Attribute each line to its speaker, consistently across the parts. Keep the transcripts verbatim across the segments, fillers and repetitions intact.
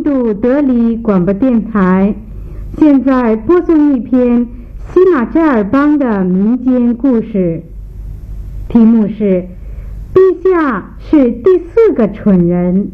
Speaker 1: 度德里广播电台现在播送一篇西马扎尔邦的民间故事，题目是陛下是第四个蠢人。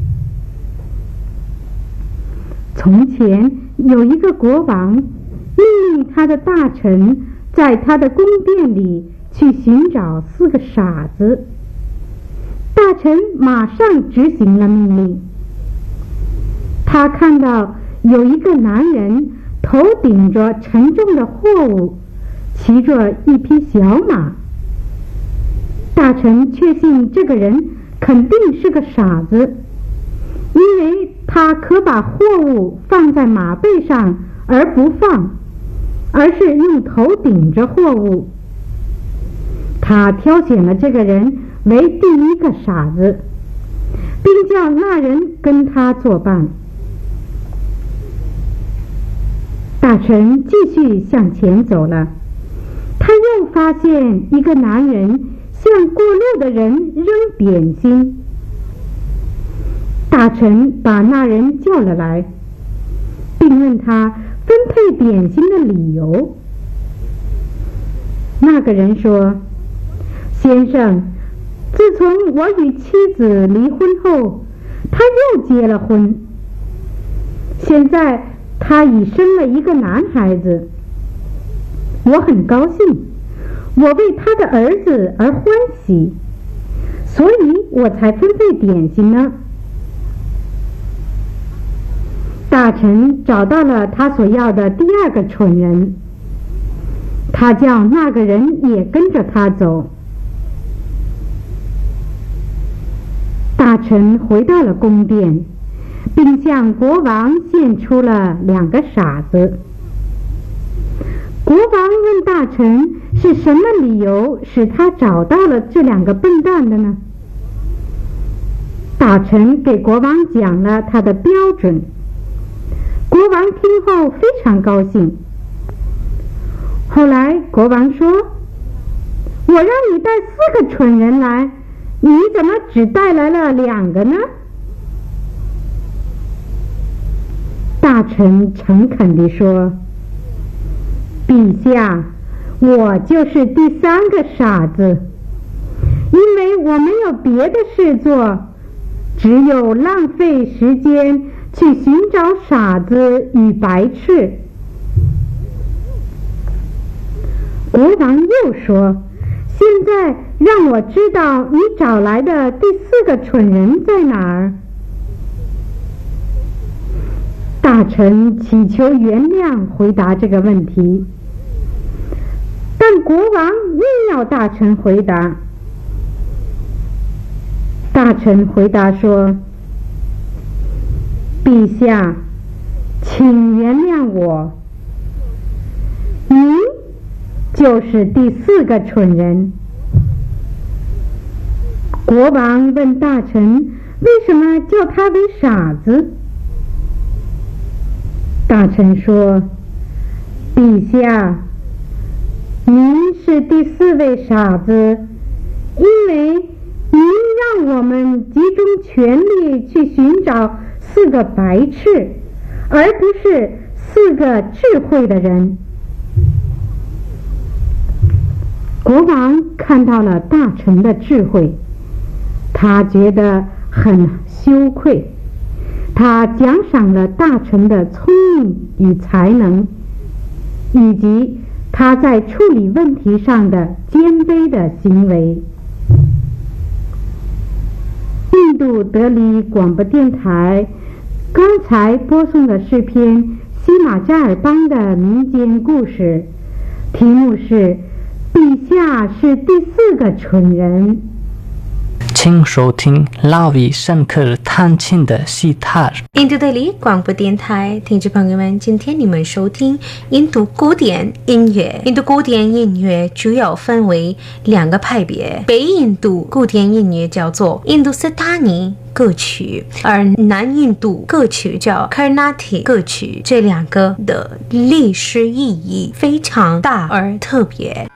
Speaker 1: 从前有一个国王，命令他的大臣在他的宫殿里去寻找四个傻子。大臣马上执行了命令。他看到有一个男人头顶着沉重的货物，骑着一匹小马。大臣确信这个人肯定是个傻子，因为他可把货物放在马背上而不放，而是用头顶着货物。他挑选了这个人为第一个傻子，并叫那人跟他作伴。大臣继续向前走了，他又发现一个男人向过路的人扔点心。大臣把那人叫了来，并问他分配点心的理由。那个人说：先生，自从我与妻子离婚后，他又结了婚，现在他已生了一个男孩子，我很高兴，我为他的儿子而欢喜，所以我才分配点心呢。大臣找到了他所要的第二个蠢人，他叫那个人也跟着他走。大臣回到了宫殿，并向国王献出了两个傻子。国王问大臣是什么理由使他找到了这两个笨蛋的呢？大臣给国王讲了他的标准。国王听后非常高兴。后来国王说：我让你带四个蠢人来，你怎么只带来了两个呢？大臣诚恳地说：陛下，我就是第三个傻子，因为我没有别的事做，只有浪费时间去寻找傻子与白痴。国王又说：现在让我知道你找来的第四个蠢人在哪儿。大臣祈求原谅回答这个问题，但国王硬要大臣回答。大臣回答说：陛下，请原谅我，您就是第四个蠢人。国王问大臣为什么叫他为傻子。大臣说：陛下，您是第四位傻子，因为您让我们集中全力去寻找四个白痴，而不是四个智慧的人。国王看到了大臣的智慧，他觉得很羞愧，他奖赏了大臣的聪明与才能，以及他在处理问题上的谦卑的行为。印度德里广播电台刚才播送的是篇西马扎尔邦的民间故事，题目是陛下是第四个蠢人。
Speaker 2: 请收听拉维圣克尔弹琴的西塔尔。
Speaker 3: 印度德里广播电台听众朋友们，今天你们收听印度古典音乐。印度古典音乐主要分为两个派别，北印度古典音乐叫做印度斯坦尼歌曲，而南印度歌曲叫 Carnatic 歌曲。这两个的历史意义非常大而特别。